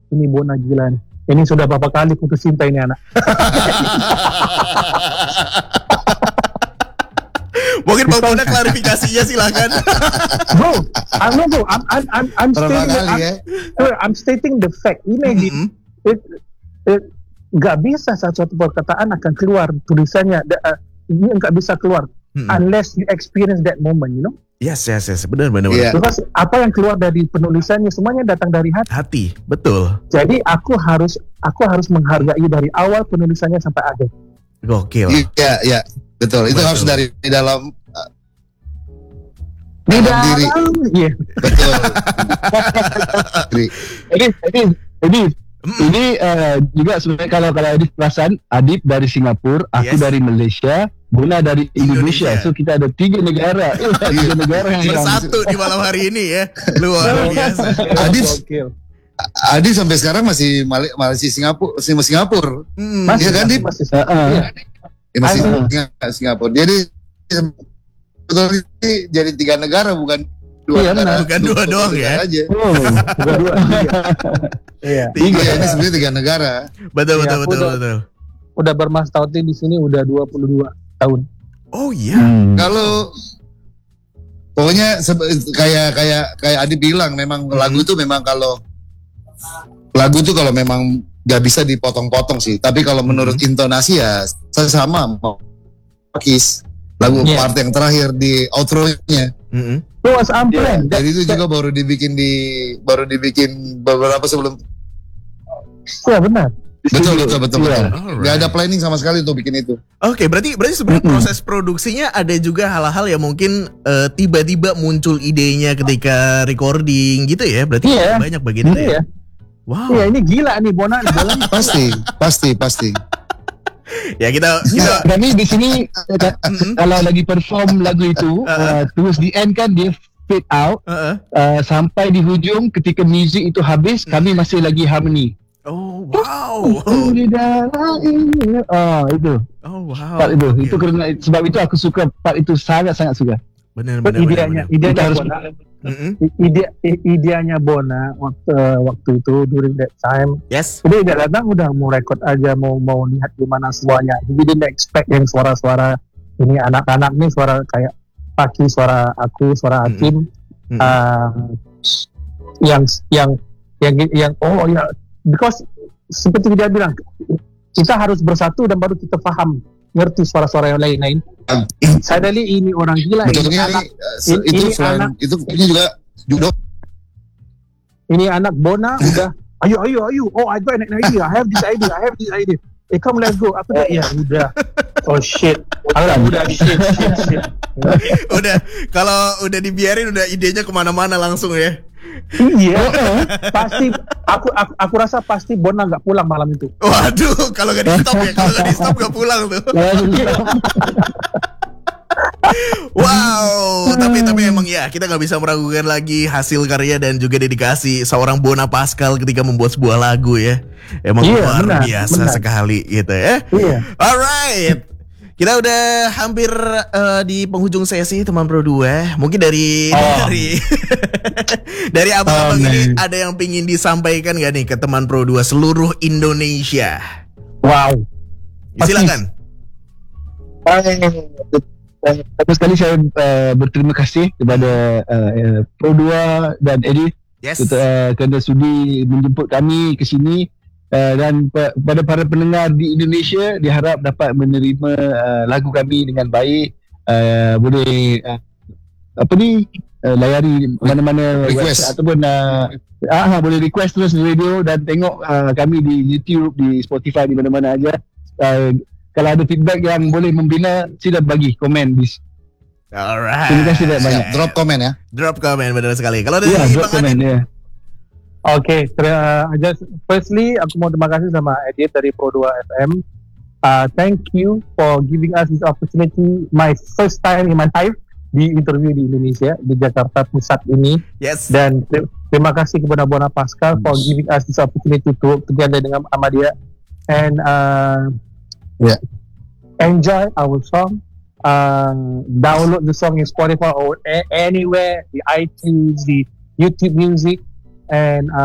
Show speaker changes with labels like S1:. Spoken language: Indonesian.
S1: ini Bona gila nih. Ini sudah berapa kali putus cinta ini anak.
S2: Mungkin Bang Bona klarifikasinya silakan.
S1: Bro, I'm stating the fact. Imagine, nggak bisa satu perkataan akan keluar tulisannya. Ini nggak bisa keluar unless you experience that moment, you know.
S2: Yes, benar.
S3: Yeah.
S1: Terus apa yang keluar dari penulisannya semuanya datang dari hati.
S2: Hati, betul.
S1: Jadi aku harus menghargai dari awal penulisannya sampai akhir.
S2: Gokil.
S3: Iya, betul. Itu harus dari dalam diri.
S1: Iya.
S3: Betul.
S4: Ini juga sebenarnya kalau Adip perasan, Adip dari Singapura, aku dari Malaysia, Bona dari Indonesia. So kita ada 3 negara. 3 negara yang
S2: bersatu di malam hari ini ya. Luar biasa.
S3: Adip sampai sekarang masih Singapura. Iya kan, Adip?
S1: Masih
S3: Singapura. Jadi sebetulnya jadi 3 negara bukan 2 negara.
S2: Bukan 2 doang ya.
S1: bukan 2. Iya.
S3: 3 ini sebenarnya 3 negara.
S2: Betul.
S1: Udah bermastauti di sini udah 22 tahun.
S2: Oh iya.
S3: Kalau pokoknya kayak Adi bilang, memang lagu itu memang kalau memang nggak bisa dipotong-potong sih. Tapi kalau menurut intonasi ya saya sama mau Kiss lagu part yang terakhir di outro-nya.
S1: Itu was unplanned.
S3: Jadi itu juga baru dibikin beberapa sebelum.
S1: Iya benar.
S3: Betul. Gak ada
S2: Alright.
S3: planning sama sekali untuk bikin itu.
S2: Oke, berarti sebenarnya proses produksinya ada juga hal-hal yang mungkin tiba-tiba muncul idenya ketika recording gitu ya. Berarti banyak bagian itu ya. Wow.
S1: Iya, ini gila nih Bona.
S3: Pasti.
S2: Ya kita
S4: kami di sini kalau lagi perform lagu itu terus di end kan dia fade out sampai di hujung ketika music itu habis kami masih lagi harmony.
S2: Oh wow.
S4: Di dalam ini. Itu.
S2: Oh wow.
S4: Part itu karena sebab itu aku suka part itu sangat suka.
S2: Benar.
S1: Ideanya Bona waktu itu during that time.
S2: Yes.
S1: Jadi dia datang udah mau record aja, mau lihat gimana semuanya. Jadi dia nggak expect yang suara-suara ini anak-anak nih, suara kayak Paki, suara aku, suara Hakim, yang because seperti dia bilang kita harus bersatu dan baru kita paham ngerti suara-suara yang lain-lain. Sadali ini orang gila.
S3: Betulnya itu juga judo.
S1: Ini anak Bona udah ayo. Oh, I got an idea. I have this idea. Come let's go. Apa dah? Ya udah. Oh shit. Udah shit.
S2: Udah kalau udah dibiarin udah idenya kemana-mana langsung ya.
S1: Iya. Pasti aku rasa pasti Bona nggak pulang malam itu.
S2: Waduh, kalau nggak di stop nggak pulang tuh. Wow, tapi emang ya kita nggak bisa meragukan lagi hasil karya dan juga dedikasi seorang Bona Pascal ketika membuat sebuah lagu ya. Emang luar biasa sekali gitu ya.
S1: Iya.
S2: Alright, kita udah hampir di penghujung sesi teman Pro 2. Mungkin dari abang-abang ini ada yang pingin disampaikan gak nih ke teman Pro 2 seluruh Indonesia?
S1: Wow.
S2: Silakan.
S4: Pertama sekali saya berterima kasih kepada Pro 2 dan Edith kerana sudi menjemput kami ke sini, dan pada para pendengar di Indonesia diharap dapat menerima lagu kami dengan baik. Boleh layari mana-mana
S3: request
S4: ataupun boleh request terus di radio dan tengok kami di YouTube, di Spotify, di mana-mana aja. Kalau ada feedback yang boleh membina, sila bagi komen.
S2: Alright.
S4: Terima kasih banyak.
S3: Drop komen ya.
S2: Drop komen, benar sekali. Kalau dari
S4: drop komen ya.
S1: Oke, firstly aku mau terima kasih sama Edith dari Pro 2 FM. Thank you for giving us this opportunity. My first time in my life di interview di Indonesia, di Jakarta Pusat ini.
S2: Yes.
S1: Dan terima kasih kepada Bona Pascal for giving us this opportunity to work together dengan Ahmadiyah. And enjoy our song. Download the song in Spotify or anywhere, the iTunes, the YouTube Music, and